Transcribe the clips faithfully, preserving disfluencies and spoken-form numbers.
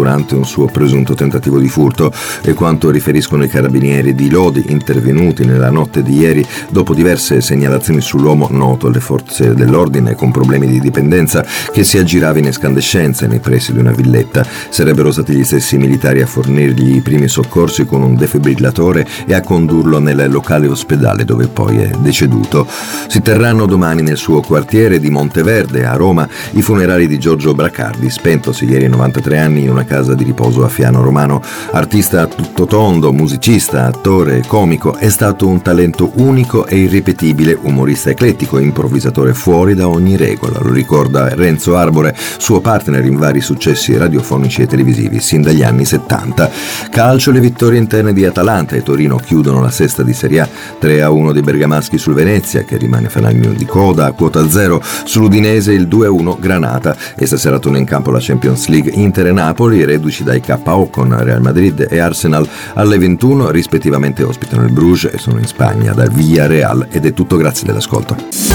durante un suo presunto tentativo di furto, e quanto riferiscono i carabinieri di Lodi intervenuti nella notte di ieri dopo diverse segnalazioni sull'uomo noto alle forze dell'ordine con problemi di dipendenza che si aggirava in escandescenze nei pressi di una villetta. Sarebbero stati gli stessi militari a fornirgli i primi soccorsi con un defibrillatore e a condurlo nel locale ospedale dove poi è deceduto. Si terranno domani nel suo quartiere di Monteverde a Roma i funerali di Giorgio Bracardi, spentosi ieri a novantatré anni in una casa di riposo a Fiano Romano. Artista a tutto tondo, musicista, attore, comico, è stato un talento unico e irripetibile, umorista eclettico, improvvisatore fuori da ogni regola. Lo ricorda Renzo Arbore, suo partner in vari successi radiofonici e televisivi sin dagli anni settanta. Calcio: le vittorie interne di Atalanta e Torino chiudono la sesta di Serie A, tre a uno dei bergamaschi sul Venezia, che rimane fanalino di coda a quota zero, sull'Udinese il due a uno Granata, e stasera torna in campo la Champions League. Inter e Napoli, reduci dai K O con Real Madrid e Arsenal, alle ventuno rispettivamente ospitano il Bruges e sono in Spagna dal Villarreal. Ed è tutto, grazie dell'ascolto.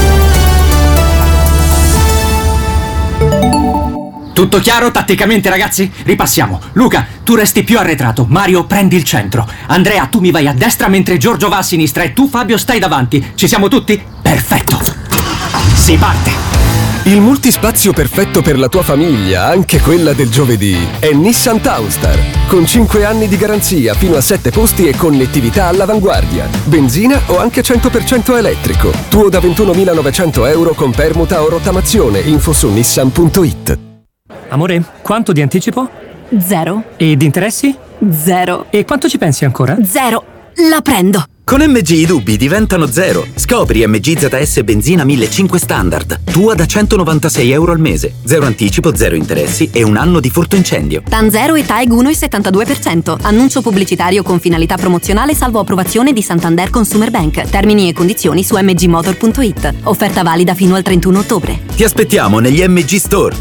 Tutto chiaro tatticamente, ragazzi? Ripassiamo. Luca, tu resti più arretrato. Mario, prendi il centro. Andrea, tu mi vai a destra mentre Giorgio va a sinistra e tu, Fabio, stai davanti. Ci siamo tutti? Perfetto. Si parte. Il multispazio perfetto per la tua famiglia, anche quella del giovedì, è Nissan Townstar. Con cinque anni di garanzia, fino a sette posti e connettività all'avanguardia. Benzina o anche cento per cento elettrico. Tuo da ventunomilanovecento euro con permuta o rottamazione. Info su nissan punto it. Amore, quanto di anticipo? Zero. E di interessi? Zero. E quanto ci pensi ancora? Zero. La prendo. Con M G i dubbi diventano zero. Scopri M G Z S benzina millecinquecento standard. Tua da centonovantasei euro al mese. Zero anticipo, zero interessi e un anno di furto incendio. TAN zero e TAEG uno virgola settantadue per cento. Annuncio pubblicitario con finalità promozionale salvo approvazione di Santander Consumer Bank. Termini e condizioni su m g motor punto it. Offerta valida fino al trentuno ottobre. Ti aspettiamo negli M G Store.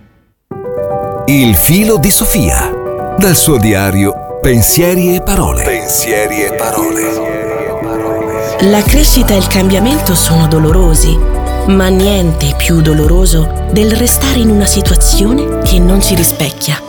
Il filo di Sofia. Dal suo diario Pensieri e parole. Pensieri e parole. La crescita e il cambiamento sono dolorosi, ma niente più doloroso del restare in una situazione che non ci rispecchia.